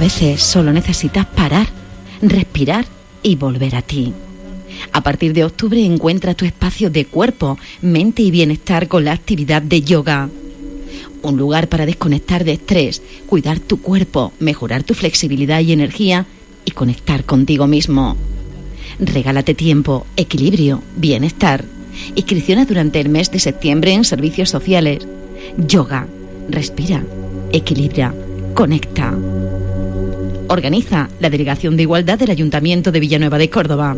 veces solo necesitas parar, respirar y volver a ti. A partir de octubre encuentra tu espacio de cuerpo, mente y bienestar con la actividad de yoga. Un lugar para desconectar de estrés, cuidar tu cuerpo, mejorar tu flexibilidad y energía y conectar contigo mismo. Regálate tiempo, equilibrio, bienestar. Inscripciones durante el mes de septiembre en servicios sociales. Yoga, respira, equilibra, conecta. Organiza la Delegación de Igualdad del Ayuntamiento de Villanueva de Córdoba.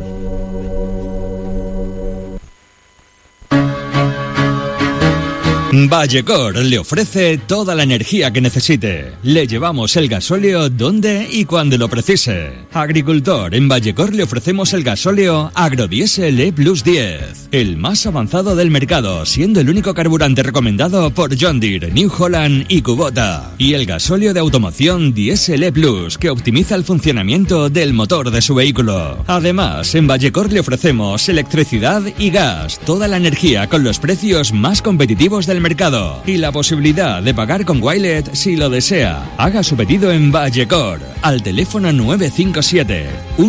Vallecor le ofrece toda la energía que necesite. Le llevamos el gasóleo donde y cuando lo precise. Agricultor, en Vallecor le ofrecemos el gasóleo Agrodiesel E Plus 10, el más avanzado del mercado, siendo el único carburante recomendado por John Deere, New Holland y Kubota. Y el gasóleo de automoción Diesel E Plus, que optimiza el funcionamiento del motor de su vehículo. Además, en Vallecor le ofrecemos electricidad y gas, toda la energía con los precios más competitivos del mercado y la posibilidad de pagar con Wilet si lo desea. Haga su pedido en Vallecor al teléfono 957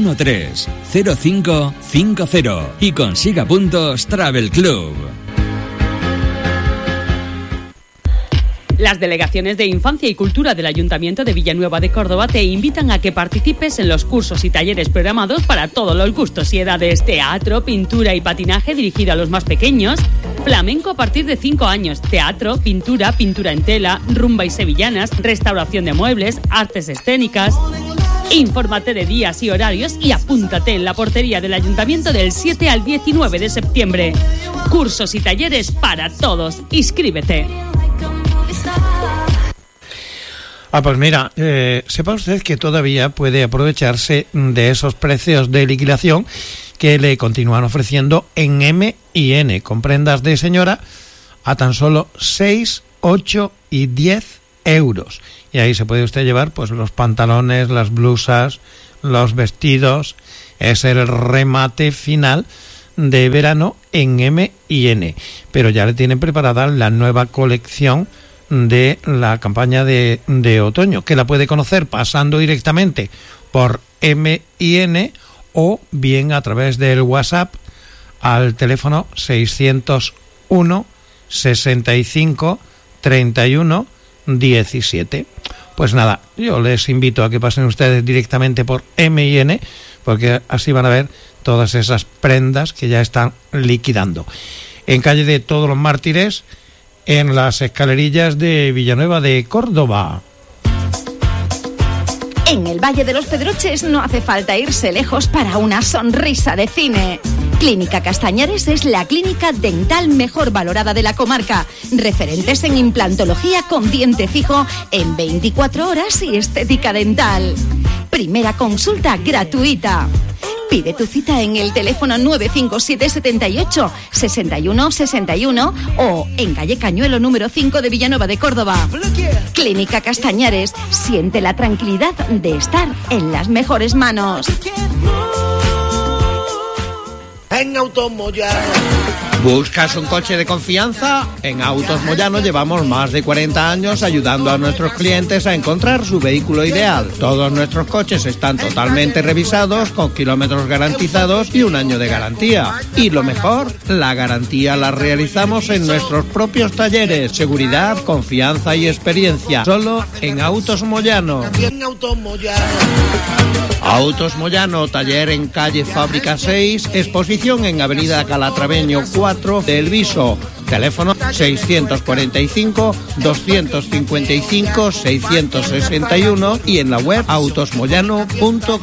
130550 y consiga puntos Travel Club. Las delegaciones de Infancia y Cultura del Ayuntamiento de Villanueva de Córdoba te invitan a que participes en los cursos y talleres programados para todos los gustos y edades. Teatro, pintura y patinaje dirigido a los más pequeños. Flamenco a partir de 5 años. Teatro, pintura, pintura en tela, rumba y sevillanas, restauración de muebles, artes escénicas. Infórmate de días y horarios y apúntate en la portería del Ayuntamiento del 7 al 19 de septiembre. Cursos y talleres para todos. Inscríbete. Pues mira, sepa usted que todavía puede aprovecharse de esos precios de liquidación que le continúan ofreciendo en M&N, con prendas de señora a tan solo 6, 8 y 10 euros. Y ahí se puede usted llevar pues los pantalones, las blusas, los vestidos. Es el remate final de verano en M&N. Pero ya le tienen preparada la nueva colección de la campaña de otoño, que la puede conocer pasando directamente por M&N o bien a través del WhatsApp al teléfono 601 65 31 17. Pues nada, yo les invito a que pasen ustedes directamente por M&N, porque así van a ver todas esas prendas que ya están liquidando. En calle de Todos los Mártires, en las escalerillas de Villanueva de Córdoba. En el Valle de los Pedroches no hace falta irse lejos para una sonrisa de cine. Clínica Castañares es la clínica dental mejor valorada de la comarca. Referentes en implantología con diente fijo en 24 horas y estética dental. Primera consulta gratuita. Pide tu cita en el teléfono 957 78 61 61 o en calle Cañuelo número 5 de Villanueva de Córdoba. Clínica Castañares, siente la tranquilidad de estar en las mejores manos. En Autos Moyano. ¿Buscas un coche de confianza? En Autos Moyano llevamos más de 40 años ayudando a nuestros clientes a encontrar su vehículo ideal. Todos nuestros coches están totalmente revisados, con kilómetros garantizados y 1 año de garantía. Y lo mejor, la garantía la realizamos en nuestros propios talleres. Seguridad, confianza y experiencia. Solo en Autos Moyano. Autos Moyano, taller en calle Fábrica 6, exposición en avenida Calatraveño 4 de El Viso. Teléfono 645 255 661 y en la web autosmoyano.com.